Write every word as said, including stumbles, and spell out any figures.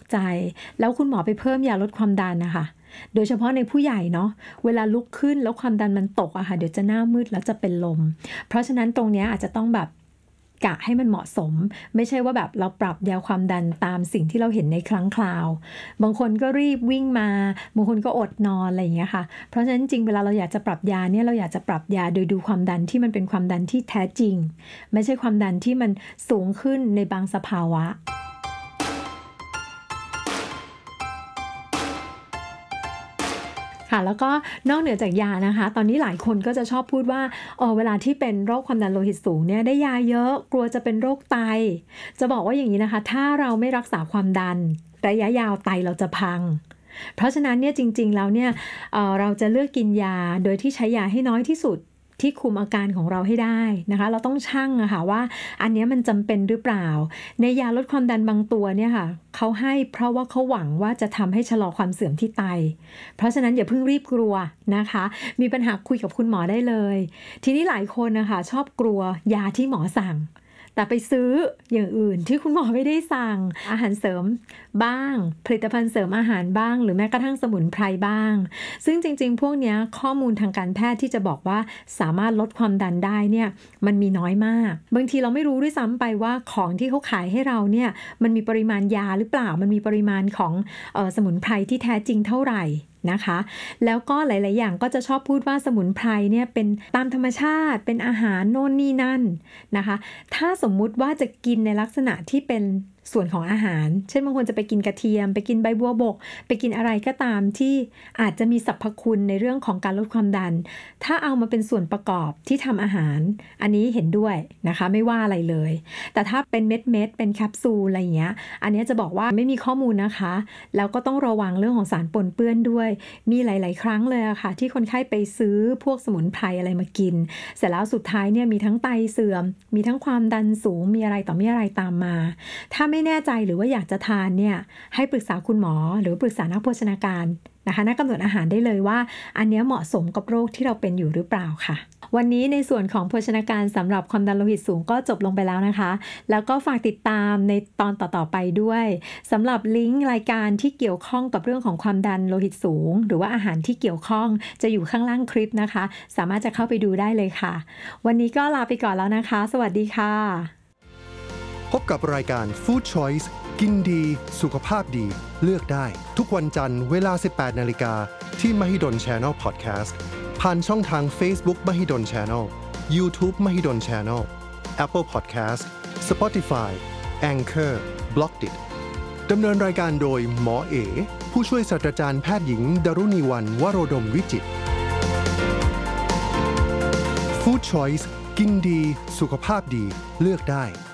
ใจแล้วคุณหมอไปเพิ่มยาลดความดันนะคะโดยเฉพาะในผู้ใหญ่เนาะเวลาลุกขึ้นแล้วความดันมันตกอะค่ะเดี๋ยวจะหน้ามืดแล้วจะเป็นลมเพราะฉะนั้นตรงนี้อาจจะต้องแบบกะให้มันเหมาะสมไม่ใช่ว่าแบบเราปรับยาความดันตามสิ่งที่เราเห็นในครั้งคราวบางคนก็รีบวิ่งมาบางคนก็อดนอนอะไรอย่างเงี้ยค่ะเพราะฉะนั้นจริงเวลาเราอยากจะปรับยาเนี่ยเราอยากจะปรับยาโดยดูความดันที่มันเป็นความดันที่แท้จริงไม่ใช่ความดันที่มันสูงขึ้นในบางสภาวะค่ะแล้วก็นอกเหนือจากยานะคะตอนนี้หลายคนก็จะชอบพูดว่าเออเวลาที่เป็นโรคความดันโลหิตสูงเนี่ยได้ยาเยอะกลัวจะเป็นโรคไตจะบอกว่าอย่างนี้นะคะถ้าเราไม่รักษาความดันระยะยาวไตเราจะพังเพราะฉะนั้นเนี่ยจริงๆแล้วเนี่ยเอ่อเราจะเลือกกินยาโดยที่ใช้ยาให้น้อยที่สุดที่คุมอาการของเราให้ได้นะคะเราต้องชั่งอะค่ะว่าอันนี้มันจำเป็นหรือเปล่าในยาลดความดันบางตัวเนี่ยค่ะเขาให้เพราะว่าเขาหวังว่าจะทำให้ชะลอความเสื่อมที่ไตเพราะฉะนั้นอย่าเพิ่งรีบกลัวนะคะมีปัญหาคุยกับคุณหมอได้เลยทีนี้หลายคนนะคะชอบกลัวยาที่หมอสั่งแต่ไปซื้ออย่างอื่นที่คุณหมอไม่ได้สั่งอาหารเสริมบ้างผลิตภัณฑ์เสริมอาหารบ้างหรือแม้กระทั่งสมุนไพรบ้างซึ่งจริงๆพวกนี้ข้อมูลทางการแพทย์ที่จะบอกว่าสามารถลดความดันได้เนี่ยมันมีน้อยมากบางทีเราไม่รู้ด้วยซ้ำไปว่าของที่เขาขายให้เราเนี่ยมันมีปริมาณยาหรือเปล่ามันมีปริมาณของเอ่อสมุนไพรที่แท้จริงเท่าไหร่นะคะแล้วก็หลายๆอย่างก็จะชอบพูดว่าสมุนไพรเนี่ยเป็นตามธรรมชาติเป็นอาหารโน่นนี่นั่นนะคะถ้าสมมุติว่าจะกินในลักษณะที่เป็นส่วนของอาหารเช่นบางคนจะไปกินกระเทียมไปกินใบบัวบกไปกินอะไรก็ตามที่อาจจะมีสรรพคุณในเรื่องของการลดความดันถ้าเอามาเป็นส่วนประกอบที่ทำอาหารอันนี้เห็นด้วยนะคะไม่ว่าอะไรเลยแต่ถ้าเป็นเม็ดเม็ดเป็นแคปซูลอะไรอย่างเงี้ยอันนี้จะบอกว่าไม่มีข้อมูลนะคะแล้วก็ต้องระวังเรื่องของสารปนเปื้อนด้วยมีหลายๆครั้งเลยอะค่ะที่คนไข้ไปซื้อพวกสมุนไพรอะไรมากินเสร็จแล้วสุดท้ายเนี่ยมีทั้งไตเสื่อมมีทั้งความดันสูงมีอะไรต่อมีอะไรตามมาถ้าไม่แน่ใจหรือว่าอยากจะทานเนี่ยให้ปรึกษาคุณหมอหรือปรึกษานักโภชนาการนะคะนักกำหนดอาหารได้เลยว่าอันนี้เหมาะสมกับโรคที่เราเป็นอยู่หรือเปล่าค่ะวันนี้ในส่วนของโภชนาการสำหรับความดันโลหิตสูงก็จบลงไปแล้วนะคะแล้วก็ฝากติดตามในตอนต่อๆไปด้วยสำหรับลิงก์รายการที่เกี่ยวข้องกับเรื่องของความดันโลหิตสูงหรือว่าอาหารที่เกี่ยวข้องจะอยู่ข้างล่างคลิปนะคะสามารถจะเข้าไปดูได้เลยค่ะวันนี้ก็ลาไปก่อนแล้วนะคะสวัสดีค่ะพบกับรายการ Food Choice กินดีสุขภาพดีเลือกได้ทุกวันจันทร์เวลา สิบแปดนาฬิกา ที่ Mahidol Channel Podcast ผ่านช่องทาง Facebook Mahidol Channel YouTube Mahidol Channel Apple Podcast Spotify Anchor Blockdit ดำเนินรายการโดยหมอเอผู้ช่วยศาสตราจารย์แพทย์หญิงดารุณีวรรณวโรดมวิจิตร Food Choice กินดีสุขภาพดีเลือกได้